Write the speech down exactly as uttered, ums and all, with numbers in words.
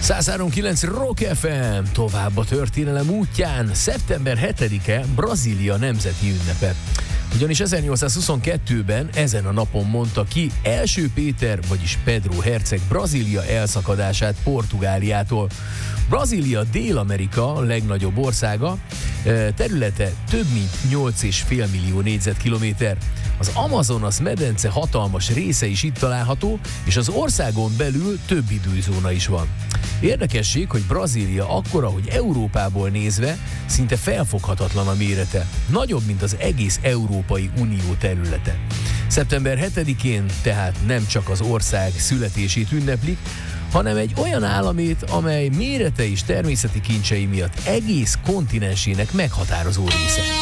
száz három kilenc Rock ef em, tovább a történelem útján. Szeptember hetedike Brazília nemzeti ünnepe. Ugyanis ezernyolcszázhuszonkettőben ezen a napon mondta ki első Péter, vagyis Pedro herceg Brazília elszakadását Portugáliától. Brazília Dél-Amerika legnagyobb országa, területe több mint nyolc egész öt millió négyzetkilométer. Az Amazonas medence hatalmas része is itt található, és az országon belül több időzóna is van. Érdekesség, hogy Brazília akkora, hogy Európából nézve szinte felfoghatatlan a mérete. Nagyobb, mint az egész Európai Unió területe. Szeptember hetedikén tehát nem csak az ország születését ünneplik, hanem egy olyan államét, amely mérete és természeti kincsei miatt egész kontinensének meghatározó része.